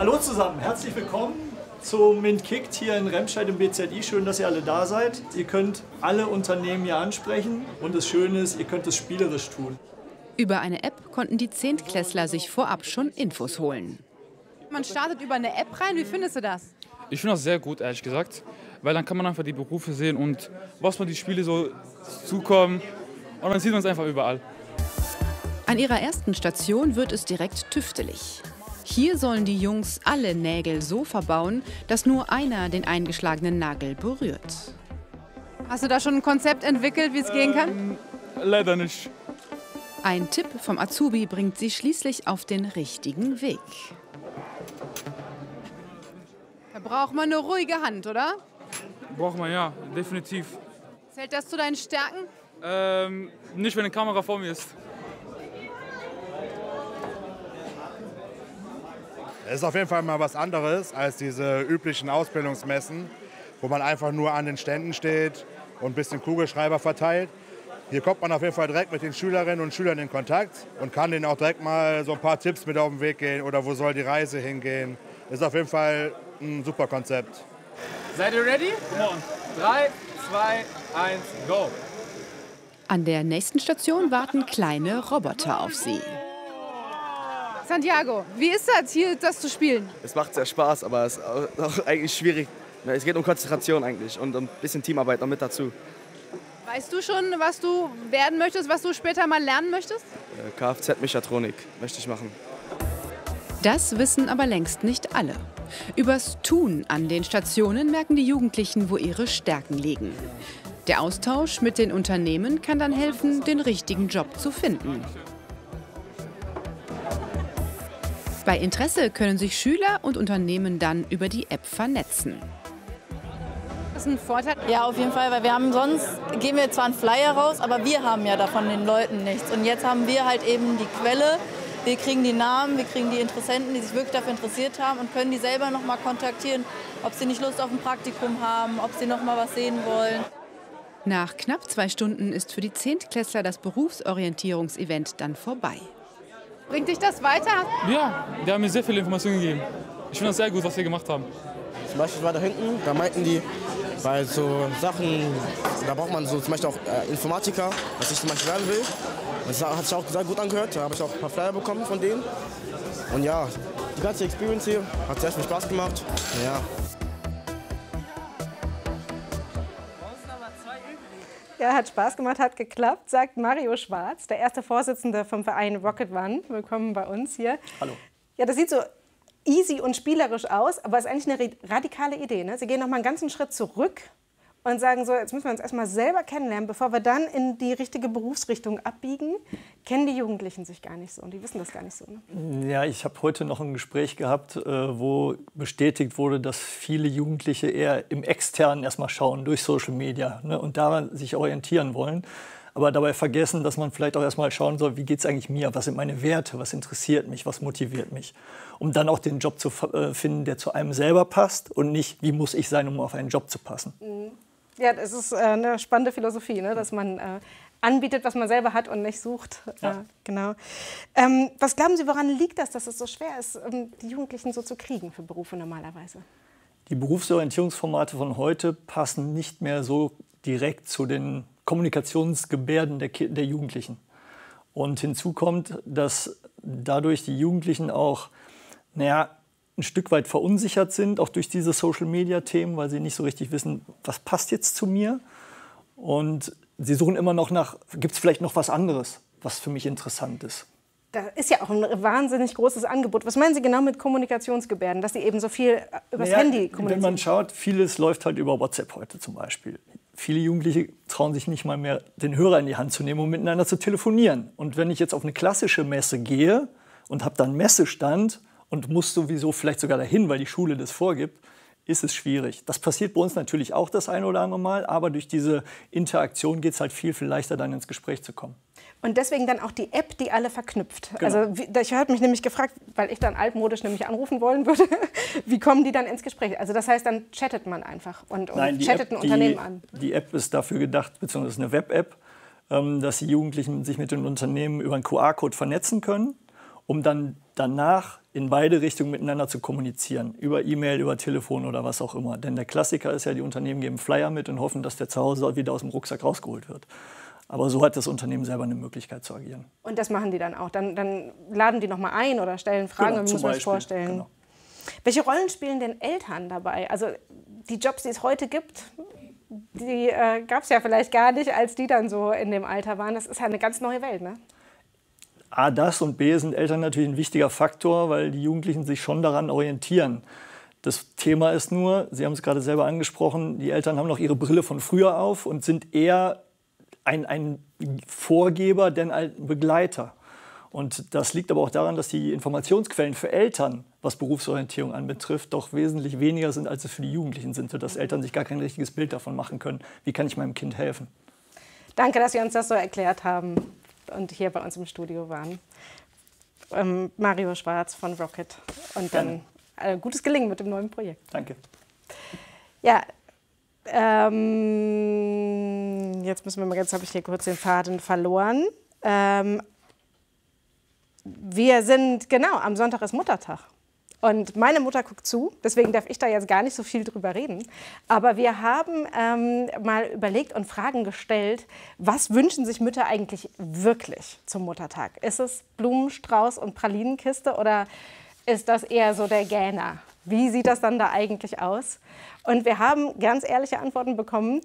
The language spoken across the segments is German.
Hallo zusammen, herzlich willkommen zu Mint Kickt hier in Remscheid im BZI. Schön, dass ihr alle da seid. Ihr könnt alle Unternehmen hier ansprechen und das Schöne ist, ihr könnt es spielerisch tun. Über eine App konnten die Zehntklässler sich vorab schon Infos holen. Man startet über eine App rein, wie findest du das? Ich finde das sehr gut, ehrlich gesagt, weil dann kann man einfach die Berufe sehen und was man die Spiele so zukommen und dann sieht man es einfach überall. An ihrer ersten Station wird es direkt tüftelig. Hier sollen die Jungs alle Nägel so verbauen, dass nur einer den eingeschlagenen Nagel berührt. Hast du da schon ein Konzept entwickelt, wie es gehen kann? Leider nicht. Ein Tipp vom Azubi bringt sie schließlich auf den richtigen Weg. Da braucht man eine ruhige Hand, oder? Braucht man, ja, definitiv. Zählt das zu deinen Stärken? Nicht, wenn eine Kamera vor mir ist. Es ist auf jeden Fall mal was anderes als diese üblichen Ausbildungsmessen, wo man einfach nur an den Ständen steht und ein bisschen Kugelschreiber verteilt. Hier kommt man auf jeden Fall direkt mit den Schülerinnen und Schülern in Kontakt und kann denen auch direkt mal so ein paar Tipps mit auf den Weg gehen oder wo soll die Reise hingehen. Das ist auf jeden Fall ein super Konzept. Seid ihr ready? Come on. 3, 2, 1, go! An der nächsten Station warten kleine Roboter auf sie. Santiago, wie ist das, hier das zu spielen? Es macht sehr Spaß, aber es ist auch eigentlich schwierig. Es geht um Konzentration eigentlich und ein bisschen Teamarbeit noch mit dazu. Weißt du schon, was du werden möchtest, was du später mal lernen möchtest? Kfz-Mechatronik möchte ich machen. Das wissen aber längst nicht alle. Übers Tun an den Stationen merken die Jugendlichen, wo ihre Stärken liegen. Der Austausch mit den Unternehmen kann dann helfen, den richtigen Job zu finden. Bei Interesse können sich Schüler und Unternehmen dann über die App vernetzen. Das ist ein Vorteil. Ja, auf jeden Fall, weil wir haben sonst, geben wir zwar einen Flyer raus, aber wir haben ja davon den Leuten nichts. Und jetzt haben wir halt eben die Quelle, wir kriegen die Namen, wir kriegen die Interessenten, die sich wirklich dafür interessiert haben und können die selber noch mal kontaktieren, ob sie nicht Lust auf ein Praktikum haben, ob sie noch mal was sehen wollen. Nach knapp 2 Stunden ist für die Zehntklässler das Berufsorientierungsevent dann vorbei. Bringt dich das weiter? Ja, die haben mir sehr viele Informationen gegeben. Ich finde das sehr gut, was wir gemacht haben. Zum Beispiel war da hinten, da meinten die, bei so Sachen, da braucht man so zum Beispiel auch Informatiker, was ich zum Beispiel werden will. Das hat sich auch sehr gut angehört, da habe ich auch ein paar Flyer bekommen von denen. Und ja, die ganze Experience hier hat sehr viel Spaß gemacht. Ja. Ja, hat Spaß gemacht, hat geklappt, sagt Mario Schwarz, der erste Vorsitzende vom Verein Rocket One. Willkommen bei uns hier. Hallo. Ja, das sieht so easy und spielerisch aus, aber ist eigentlich eine radikale Idee. Ne? Sie gehen noch mal einen ganzen Schritt zurück und sagen so, jetzt müssen wir uns erstmal selber kennenlernen, bevor wir dann in die richtige Berufsrichtung abbiegen. Kennen die Jugendlichen sich gar nicht so und die wissen das gar nicht so. Ne? Ja, ich habe heute noch ein Gespräch gehabt, wo bestätigt wurde, dass viele Jugendliche eher im Externen erstmal schauen, durch Social Media, ne, und daran sich orientieren wollen. Aber dabei vergessen, dass man vielleicht auch erstmal schauen soll, wie geht es eigentlich mir, was sind meine Werte, was interessiert mich, was motiviert mich. Um dann auch den Job zu finden, der zu einem selber passt und nicht, wie muss ich sein, um auf einen Job zu passen. Ja, das ist eine spannende Philosophie, ne? Dass man anbietet, was man selber hat und nicht sucht. Ja. Genau. Was glauben Sie, woran liegt das, dass es so schwer ist, die Jugendlichen so zu kriegen für Berufe normalerweise? Die Berufsorientierungsformate von heute passen nicht mehr so direkt zu den Kommunikationsgebärden der Jugendlichen. Und hinzu kommt, dass dadurch die Jugendlichen auch, ein Stück weit verunsichert sind, auch durch diese Social-Media-Themen, weil sie nicht so richtig wissen, was passt jetzt zu mir. Und sie suchen immer noch nach, gibt es vielleicht noch was anderes, was für mich interessant ist. Da ist ja auch ein wahnsinnig großes Angebot. Was meinen Sie genau mit Kommunikationsgebärden, dass Sie eben so viel übers Handy kommunizieren? Wenn man schaut, vieles läuft halt über WhatsApp heute zum Beispiel. Viele Jugendliche trauen sich nicht mal mehr, den Hörer in die Hand zu nehmen, um miteinander zu telefonieren. Und wenn ich jetzt auf eine klassische Messe gehe und habe dann einen Messestand und muss sowieso vielleicht sogar dahin, weil die Schule das vorgibt, ist es schwierig. Das passiert bei uns natürlich auch das eine oder andere Mal, aber durch diese Interaktion geht es halt viel, viel leichter, dann ins Gespräch zu kommen. Und deswegen dann auch die App, die alle verknüpft. Genau. Also ich habe mich nämlich gefragt, weil ich dann altmodisch nämlich anrufen wollen würde, wie kommen die dann ins Gespräch? Also das heißt, dann chattet man einfach und chattet ein Unternehmen an. Die App ist dafür gedacht, beziehungsweise eine Web-App, dass die Jugendlichen sich mit den Unternehmen über einen QR-Code vernetzen können, um dann danach in beide Richtungen miteinander zu kommunizieren. Über E-Mail, über Telefon oder was auch immer. Denn der Klassiker ist ja, die Unternehmen geben Flyer mit und hoffen, dass der zu Hause wieder aus dem Rucksack rausgeholt wird. Aber so hat das Unternehmen selber eine Möglichkeit zu agieren. Und das machen die dann auch? Dann laden die noch mal ein oder stellen Fragen? Genau, wie muss man sich vorstellen? Genau. Welche Rollen spielen denn Eltern dabei? Also die Jobs, die es heute gibt, die gab es ja vielleicht gar nicht, als die dann so in dem Alter waren. Das ist ja eine ganz neue Welt, ne? A, das und B sind Eltern natürlich ein wichtiger Faktor, weil die Jugendlichen sich schon daran orientieren. Das Thema ist nur, Sie haben es gerade selber angesprochen, die Eltern haben noch ihre Brille von früher auf und sind eher ein Vorgeber, denn ein Begleiter. Und das liegt aber auch daran, dass die Informationsquellen für Eltern, was Berufsorientierung anbetrifft, doch wesentlich weniger sind, als es für die Jugendlichen sind, sodass Eltern sich gar kein richtiges Bild davon machen können, wie kann ich meinem Kind helfen. Danke, dass Sie uns das so erklärt haben und hier bei uns im Studio waren. Mario Schwarz von Rocket. Und dann gutes Gelingen mit dem neuen Projekt. Danke. Ja, jetzt habe ich hier kurz den Faden verloren. Wir sind, genau, am Sonntag ist Muttertag. Und meine Mutter guckt zu, deswegen darf ich da jetzt gar nicht so viel drüber reden. Aber wir haben mal überlegt und Fragen gestellt, was wünschen sich Mütter eigentlich wirklich zum Muttertag? Ist es Blumenstrauß und Pralinenkiste oder ist das eher so der Gähner? Wie sieht das dann da eigentlich aus? Und wir haben ganz ehrliche Antworten bekommen.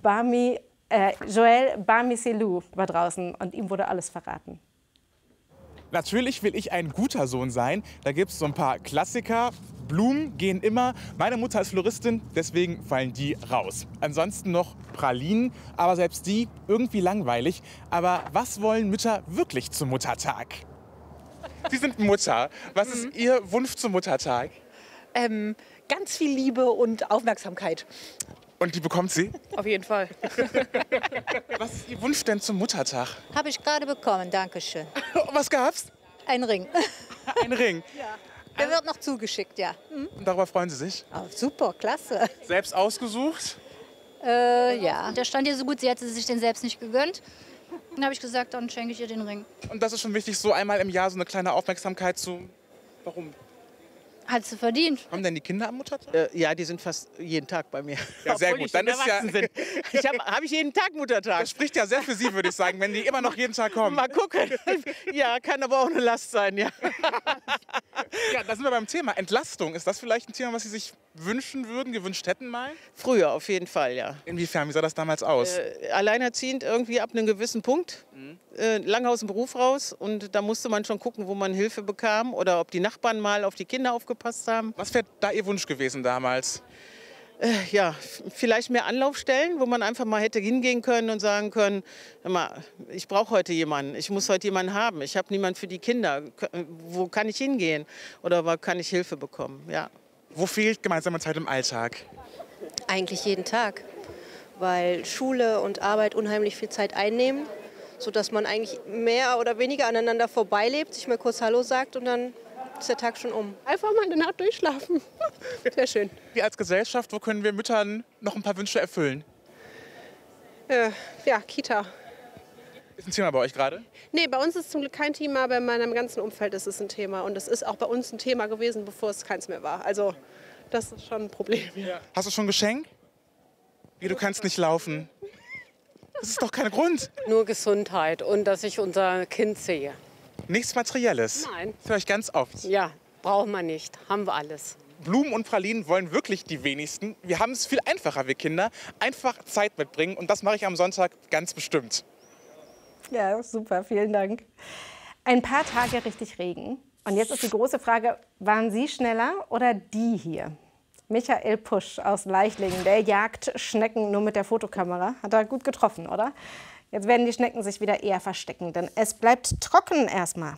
Joël Bamiselou war draußen und ihm wurde alles verraten. Natürlich will ich ein guter Sohn sein. Da gibt es so ein paar Klassiker. Blumen gehen immer. Meine Mutter ist Floristin, deswegen fallen die raus. Ansonsten noch Pralinen, aber selbst die irgendwie langweilig. Aber was wollen Mütter wirklich zum Muttertag? Sie sind Mutter. Was ist Ihr Wunsch zum Muttertag? Ganz viel Liebe und Aufmerksamkeit. Und die bekommt sie? Auf jeden Fall. Was ist Ihr Wunsch denn zum Muttertag? Habe ich gerade bekommen, danke schön. Was gab's? Ein Ring. Ein Ring? Ja. Der wird noch zugeschickt, ja. Und darüber freuen Sie sich? Oh, super, klasse. Selbst ausgesucht? Ja. Der stand ihr so gut, sie hätte sich den selbst nicht gegönnt. Dann habe ich gesagt, dann schenke ich ihr den Ring. Und das ist schon wichtig, so einmal im Jahr so eine kleine Aufmerksamkeit zu... Warum? Hat sie verdient. Kommen denn die Kinder am Muttertag? Ja, die sind fast jeden Tag bei mir. Ja, sehr gut. Dann ist ja. Habe ich jeden Tag Muttertag. Das spricht ja sehr für Sie, würde ich sagen, wenn die immer noch jeden Tag kommen. Mal gucken. Ja, kann aber auch eine Last sein, ja. Ja, da sind wir beim Thema Entlastung. Ist das vielleicht ein Thema, was Sie sich wünschen würden, gewünscht hätten mal? Früher auf jeden Fall, ja. Inwiefern? Wie sah das damals aus? Alleinerziehend irgendwie ab einem gewissen Punkt. Lange aus dem Beruf raus und da musste man schon gucken, wo man Hilfe bekam oder ob die Nachbarn mal auf die Kinder aufgepasst haben. Was wäre da Ihr Wunsch gewesen damals? Ja, vielleicht mehr Anlaufstellen, wo man einfach mal hätte hingehen können und sagen können, hör mal, ich brauche heute jemanden, ich muss heute jemanden haben, ich habe niemanden für die Kinder, wo kann ich hingehen oder wo kann ich Hilfe bekommen? Ja. Wo fehlt gemeinsame Zeit im Alltag? Eigentlich jeden Tag, weil Schule und Arbeit unheimlich viel Zeit einnehmen, sodass man eigentlich mehr oder weniger aneinander vorbeilebt, sich mal kurz Hallo sagt und dann ist der Tag schon um. Einfach mal eine Nacht durchschlafen. Sehr schön. Wir als Gesellschaft, wo können wir Müttern noch ein paar Wünsche erfüllen? Ja, Kita. Ist ein Thema bei euch gerade? Nee, bei uns ist es zum Glück kein Thema, aber in meinem ganzen Umfeld ist es ein Thema. Und es ist auch bei uns ein Thema gewesen, bevor es keins mehr war. Also das ist schon ein Problem. Ja. Hast du schon ein Geschenk? Wie, du kannst nicht laufen? Das ist doch kein Grund. Nur Gesundheit und dass ich unser Kind sehe. Nichts Materielles? Nein. Das höre ich ganz oft. Ja, brauchen wir nicht. Haben wir alles. Blumen und Pralinen wollen wirklich die wenigsten. Wir haben es viel einfacher, wir Kinder. Einfach Zeit mitbringen und das mache ich am Sonntag ganz bestimmt. Ja, super, vielen Dank. Ein paar Tage richtig Regen. Und jetzt ist die große Frage, waren Sie schneller oder die hier? Michael Pusch aus Leichlingen, der jagt Schnecken nur mit der Fotokamera. Hat er gut getroffen, oder? Jetzt werden die Schnecken sich wieder eher verstecken, denn es bleibt trocken erstmal.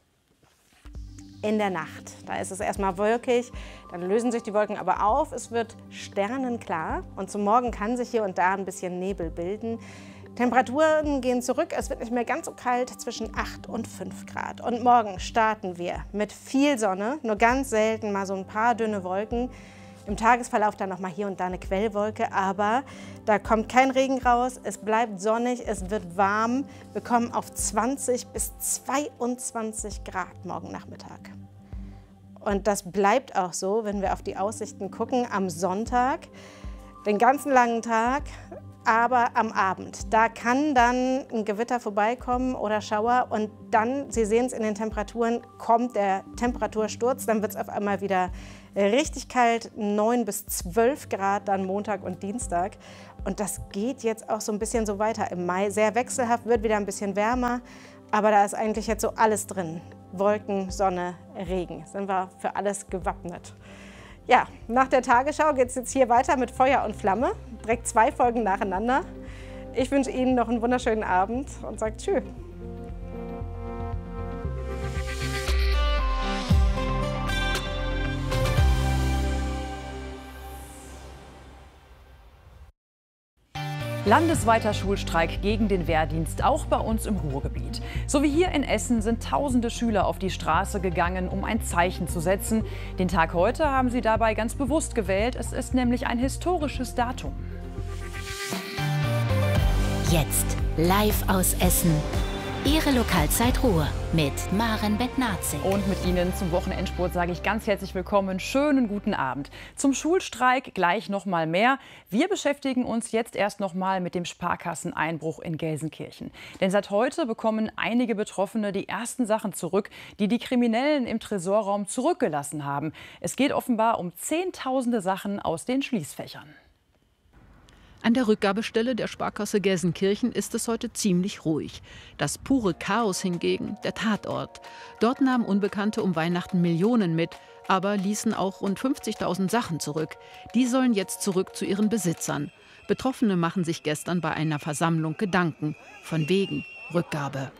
In der Nacht, da ist es erstmal wolkig, dann lösen sich die Wolken aber auf, es wird sternenklar und zum Morgen kann sich hier und da ein bisschen Nebel bilden. Temperaturen gehen zurück, es wird nicht mehr ganz so kalt, zwischen 8 und 5 Grad. Und morgen starten wir mit viel Sonne, nur ganz selten mal so ein paar dünne Wolken. Im Tagesverlauf dann noch mal hier und da eine Quellwolke, aber da kommt kein Regen raus, es bleibt sonnig, es wird warm. Wir kommen auf 20 bis 22 Grad morgen Nachmittag. Und das bleibt auch so, wenn wir auf die Aussichten gucken, am Sonntag, den ganzen langen Tag, aber am Abend. Da kann dann ein Gewitter vorbeikommen oder Schauer und dann, Sie sehen es in den Temperaturen, kommt der Temperatursturz, dann wird es auf einmal wieder richtig kalt, 9 bis 12 Grad dann Montag und Dienstag. Und das geht jetzt auch so ein bisschen so weiter im Mai. Sehr wechselhaft, wird wieder ein bisschen wärmer, aber da ist eigentlich jetzt so alles drin. Wolken, Sonne, Regen. Sind wir für alles gewappnet. Ja, nach der Tagesschau geht es jetzt hier weiter mit Feuer und Flamme. Direkt 2 Folgen nacheinander. Ich wünsche Ihnen noch einen wunderschönen Abend und sage tschüss. Landesweiter Schulstreik gegen den Wehrdienst, auch bei uns im Ruhrgebiet. So wie hier in Essen sind tausende Schüler auf die Straße gegangen, um ein Zeichen zu setzen. Den Tag heute haben sie dabei ganz bewusst gewählt. Es ist nämlich ein historisches Datum. Jetzt live aus Essen. Ihre Lokalzeit Ruhr mit Maren Bettnarzik. Und mit Ihnen zum Wochenendsport sage ich ganz herzlich willkommen. Schönen guten Abend. Zum Schulstreik gleich noch mal mehr. Wir beschäftigen uns jetzt erst noch mal mit dem Sparkasseneinbruch in Gelsenkirchen. Denn seit heute bekommen einige Betroffene die ersten Sachen zurück, die die Kriminellen im Tresorraum zurückgelassen haben. Es geht offenbar um Zehntausende Sachen aus den Schließfächern. An der Rückgabestelle der Sparkasse Gelsenkirchen ist es heute ziemlich ruhig. Das pure Chaos hingegen der Tatort. Dort nahmen Unbekannte um Weihnachten Millionen mit, aber ließen auch rund 50.000 Sachen zurück. Die sollen jetzt zurück zu ihren Besitzern. Betroffene machen sich gestern bei einer Versammlung Gedanken. Von wegen Rückgabe.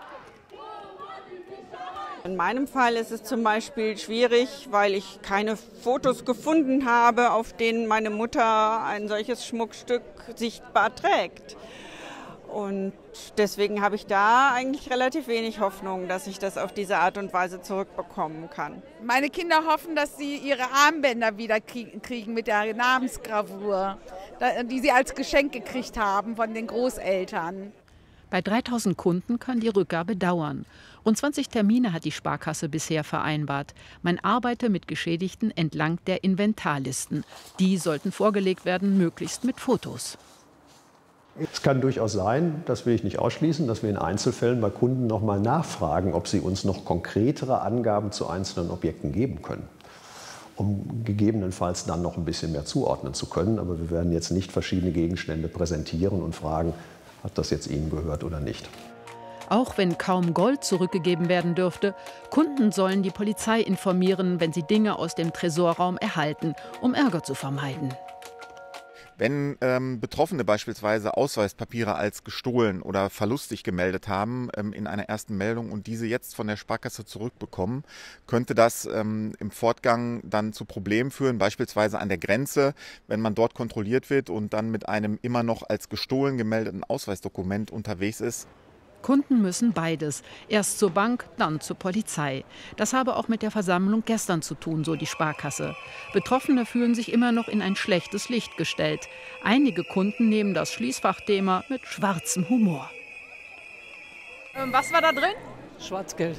In meinem Fall ist es zum Beispiel schwierig, weil ich keine Fotos gefunden habe, auf denen meine Mutter ein solches Schmuckstück sichtbar trägt. Und deswegen habe ich da eigentlich relativ wenig Hoffnung, dass ich das auf diese Art und Weise zurückbekommen kann. Meine Kinder hoffen, dass sie ihre Armbänder wieder kriegen mit der Namensgravur, die sie als Geschenk gekriegt haben von den Großeltern. Bei 3000 Kunden kann die Rückgabe dauern. Rund 20 Termine hat die Sparkasse bisher vereinbart. Man arbeite mit Geschädigten entlang der Inventarlisten. Die sollten vorgelegt werden, möglichst mit Fotos. Es kann durchaus sein, das will ich nicht ausschließen, dass wir in Einzelfällen bei Kunden noch mal nachfragen, ob sie uns noch konkretere Angaben zu einzelnen Objekten geben können, um gegebenenfalls dann noch ein bisschen mehr zuordnen zu können. Aber wir werden jetzt nicht verschiedene Gegenstände präsentieren und fragen, hat das jetzt Ihnen gehört oder nicht. Auch wenn kaum Gold zurückgegeben werden dürfte, Kunden sollen die Polizei informieren, wenn sie Dinge aus dem Tresorraum erhalten, um Ärger zu vermeiden. Wenn Betroffene beispielsweise Ausweispapiere als gestohlen oder verlustig gemeldet haben in einer ersten Meldung und diese jetzt von der Sparkasse zurückbekommen, könnte das im Fortgang dann zu Problemen führen, beispielsweise an der Grenze, wenn man dort kontrolliert wird und dann mit einem immer noch als gestohlen gemeldeten Ausweisdokument unterwegs ist. Kunden müssen beides. Erst zur Bank, dann zur Polizei. Das habe auch mit der Versammlung gestern zu tun, so die Sparkasse. Betroffene fühlen sich immer noch in ein schlechtes Licht gestellt. Einige Kunden nehmen das Schließfachthema mit schwarzem Humor. Was war da drin? Schwarzgeld.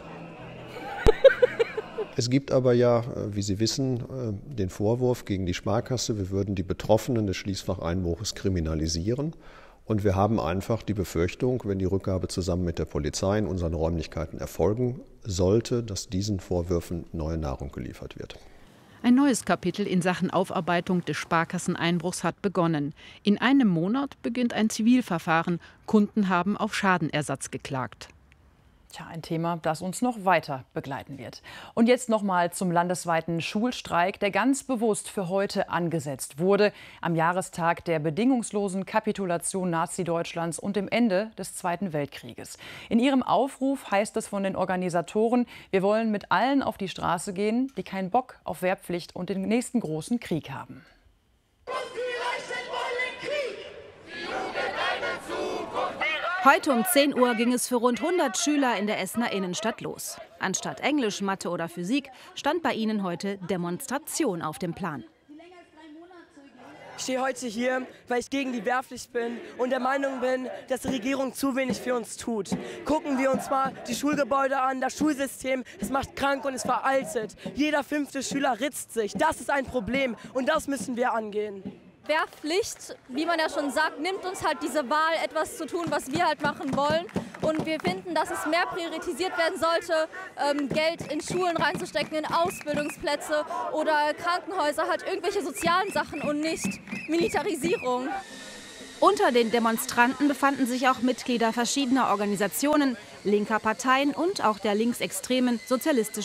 Es gibt aber ja, wie Sie wissen, den Vorwurf gegen die Sparkasse, wir würden die Betroffenen des Schließfacheinbruches kriminalisieren. Und wir haben einfach die Befürchtung, wenn die Rückgabe zusammen mit der Polizei in unseren Räumlichkeiten erfolgen sollte, dass diesen Vorwürfen neue Nahrung geliefert wird. Ein neues Kapitel in Sachen Aufarbeitung des Sparkasseneinbruchs hat begonnen. In einem Monat beginnt ein Zivilverfahren. Kunden haben auf Schadenersatz geklagt. Tja, ein Thema, das uns noch weiter begleiten wird. Und jetzt noch mal zum landesweiten Schulstreik, der ganz bewusst für heute angesetzt wurde, am Jahrestag der bedingungslosen Kapitulation Nazi-Deutschlands und dem Ende des Zweiten Weltkrieges. In ihrem Aufruf heißt es von den Organisatoren, wir wollen mit allen auf die Straße gehen, die keinen Bock auf Wehrpflicht und den nächsten großen Krieg haben. Heute um 10 Uhr ging es für rund 100 Schüler in der Essener Innenstadt los. Anstatt Englisch, Mathe oder Physik stand bei ihnen heute Demonstration auf dem Plan. Ich stehe heute hier, weil ich gegen die Wehrpflicht bin und der Meinung bin, dass die Regierung zu wenig für uns tut. Gucken wir uns mal die Schulgebäude an, das Schulsystem, es macht krank und ist veraltet. Jeder 5. Schüler ritzt sich. Das ist ein Problem und das müssen wir angehen. Wehrpflicht, wie man ja schon sagt, nimmt uns halt diese Wahl, etwas zu tun, was wir halt machen wollen. Und wir finden, dass es mehr priorisiert werden sollte, Geld in Schulen reinzustecken, in Ausbildungsplätze oder Krankenhäuser, halt irgendwelche sozialen Sachen und nicht Militarisierung. Unter den Demonstranten befanden sich auch Mitglieder verschiedener Organisationen, linker Parteien und auch der linksextremen Sozialistischen